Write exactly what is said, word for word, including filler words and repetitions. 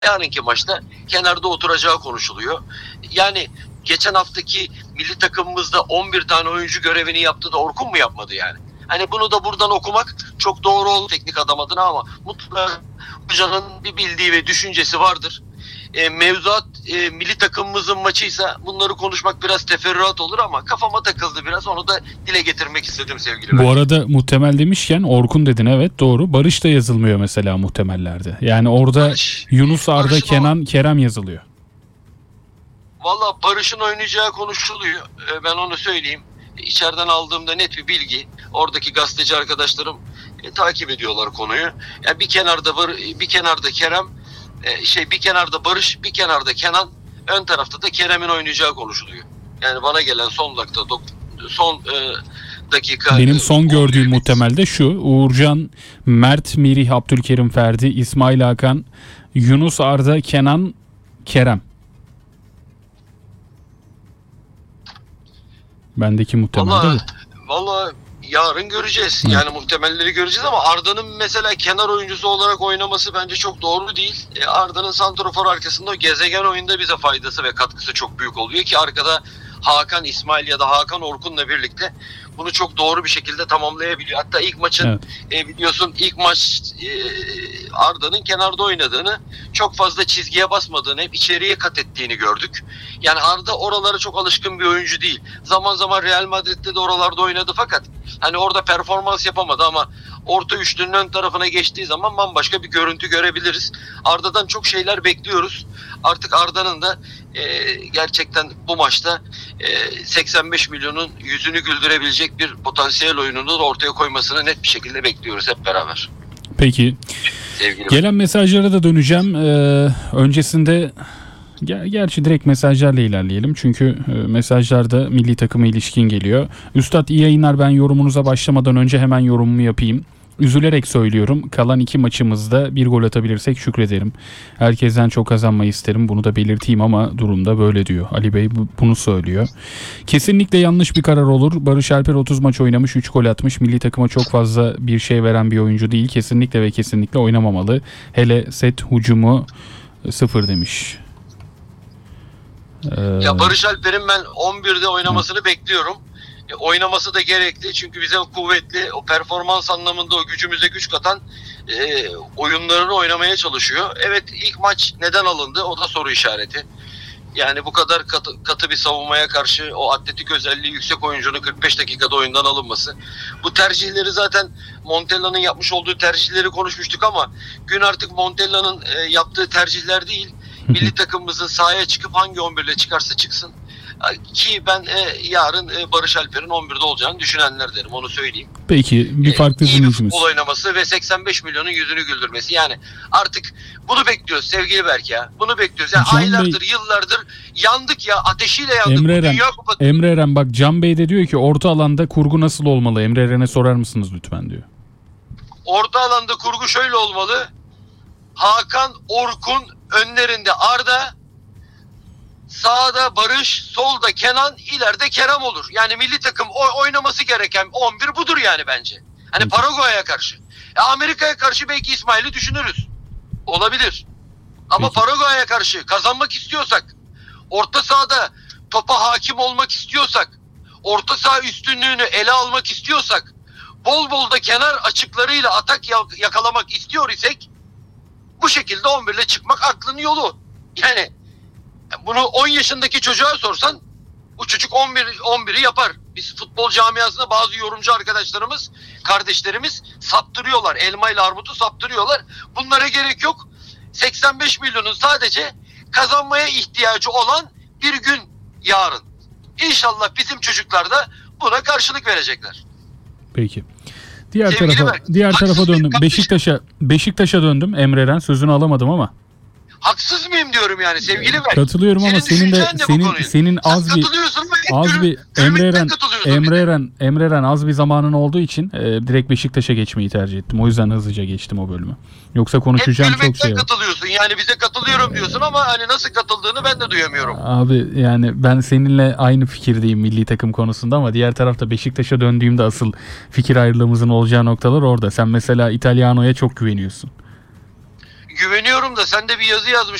yarınki maçta kenarda oturacağı konuşuluyor. Yani geçen haftaki milli takımımızda on bir tane oyuncu görevini yaptı da Orkun mu yapmadı yani? Hani bunu da buradan okumak çok doğru oldu teknik adam adına ama mutlaka hocanın bir bildiği ve düşüncesi vardır. E, mevzuat e, milli takımımızın maçıysa bunları konuşmak biraz teferruat olur ama kafama takıldı biraz, onu da dile getirmek istedim sevgili. Bu Berk. arada muhtemel demişken Orkun dedin, evet doğru. Barış da yazılmıyor mesela muhtemellerde. Yani orada Barış, Yunus, Arda, Barış'ın Kenan, o, Kerem yazılıyor. valla Barış'ın oynayacağı konuşuluyor. E, ben onu söyleyeyim. İçeriden aldığımda net bir bilgi. Oradaki gazeteci arkadaşlarım e, takip ediyorlar konuyu. Yani bir kenarda var, bir kenarda Kerem, e, şey bir kenarda Barış, bir kenarda Kenan, ön tarafta da Kerem'in oynayacağı konuşuluyor. Yani bana gelen son dakika son e, dakika Benim son gördüğüm on bir muhtemelde şu: Uğurcan, Mert, Merih, Abdülkerim, Ferdi, İsmail Hakan, Yunus, Arda, Kenan, Kerem. Bendeki muhtemelde Valla bu. valla yarın göreceğiz. Evet. Yani muhtemelleri göreceğiz ama Arda'nın mesela kenar oyuncusu olarak oynaması bence çok doğru değil. E, Arda'nın santrafor arkasında o gezegen oyunda bize faydası ve katkısı çok büyük oluyor ki arkada Hakan İsmail ya da Hakan Orkun'la birlikte bunu çok doğru bir şekilde tamamlayabiliyor. Hatta ilk maçın Evet. e, biliyorsun ilk maç e, Arda'nın kenarda oynadığını, çok fazla çizgiye basmadığını, hep içeriye kat ettiğini gördük. Yani Arda oralara çok alışkın bir oyuncu değil. Zaman zaman Real Madrid'de de oralarda oynadı fakat hani orada performans yapamadı ama orta üçlünün ön tarafına geçtiği zaman bambaşka bir görüntü görebiliriz. Arda'dan çok şeyler bekliyoruz. Artık Arda'nın da e, gerçekten bu maçta e, seksen beş milyonun yüzünü güldürebilecek bir potansiyel oyununu da ortaya koymasını net bir şekilde bekliyoruz hep beraber. Peki. Sevgili Gelen mesajlara da döneceğim. Ee, öncesinde ger- gerçi direkt mesajlarla ilerleyelim. Çünkü e, mesajlarda milli takıma ilişkin geliyor. Üstad iyi yayınlar, ben yorumunuza başlamadan önce hemen yorumumu yapayım. Üzülerek söylüyorum. Kalan iki maçımızda bir gol atabilirsek şükrederim. Herkesten çok kazanmayı isterim. Bunu da belirteyim ama durumda böyle diyor. Ali Bey bu- bunu söylüyor. Kesinlikle yanlış bir karar olur. Barış Alper otuz maç oynamış, üç gol atmış. Milli takıma çok fazla bir şey veren bir oyuncu değil. Kesinlikle ve kesinlikle oynamamalı. Hele set hücumu sıfır demiş. Ee, Ya Barış Alper'in ben on birde oynamasını Hı. bekliyorum. E, oynaması da gerekli çünkü bize kuvvetli, o performans anlamında o gücümüze güç katan e, oyunlarını oynamaya çalışıyor. Evet, ilk maç neden alındı? O da soru işareti. Yani bu kadar katı, katı bir savunmaya karşı o atletik özelliği yüksek oyuncunun kırk beş dakikada oyundan alınması. Bu tercihleri zaten Montella'nın yapmış olduğu tercihleri konuşmuştuk ama gün artık Montella'nın e, yaptığı tercihler değil. Milli takımımızın sahaya çıkıp hangi on birle çıkarsa çıksın. Ki ben e, yarın e, Barış Alper'in on birde olacağını düşünenler derim, onu söyleyeyim. Peki bir farklı e, iyi dinleyicimiz. bir futbol oynaması ve seksen beş milyonun yüzünü güldürmesi. Yani artık bunu bekliyoruz sevgili Berk ya. Bunu bekliyoruz. Yani Can aylardır, Bey, yıllardır yandık ya. Ateşiyle yandık. Emre Bu Eren, Dünya Kupası. Emre Eren bak, Can Bey de diyor ki orta alanda kurgu nasıl olmalı? Emre Eren'e sorar mısınız lütfen diyor. Orta alanda kurgu şöyle olmalı. Hakan, Orkun önlerinde Arda, sağda Barış, solda Kenan, ileride Kerem olur. Yani milli takım oynaması gereken on bir budur yani bence. Hani Paraguay'a karşı. E Amerika'ya karşı belki İsmail'i düşünürüz. Olabilir. Ama Peki. Paraguay'a karşı kazanmak istiyorsak, orta sahada topa hakim olmak istiyorsak, orta saha üstünlüğünü ele almak istiyorsak, bol bol da kenar açıklarıyla atak yakalamak istiyor isek, bu şekilde on birle çıkmak aklın yolu. Yani bunu on yaşındaki çocuğa sorsan bu çocuk on bir on biri yapar. Biz futbol camiasında bazı yorumcu arkadaşlarımız, kardeşlerimiz saptırıyorlar. Elma ile armutu saptırıyorlar. Bunlara gerek yok. seksen beş milyonun sadece kazanmaya ihtiyacı olan bir gün yarın. İnşallah bizim çocuklar da buna karşılık verecekler. Peki. Diğer Sevgili tarafa Berk, diğer tarafa haksız döndüm. mıyım Beşiktaş'a Beşiktaş'a döndüm. Emre Eren, sözünü alamadım ama. Haksız mıyım diyorum yani sevgili Berk. Katılıyorum ama senin de senin senin az bir az bir Emre Eren Emre Eren Emre Eren az bir zamanın olduğu için e, direkt Beşiktaş'a geçmeyi tercih ettim. O yüzden hızlıca geçtim o bölümü. Yoksa konuşacağım çok şey var. katılıyorsun. Yani bize katılıyorum diyorsun ama hani nasıl katıldığını ben de duyamıyorum. Abi yani ben seninle aynı fikirdeyim milli takım konusunda ama diğer tarafta Beşiktaş'a döndüğümde asıl fikir ayrılığımızın olacağı noktalar orada. Sen mesela İtalyano'ya çok güveniyorsun. güveniyorum da sen de bir yazı yazmış.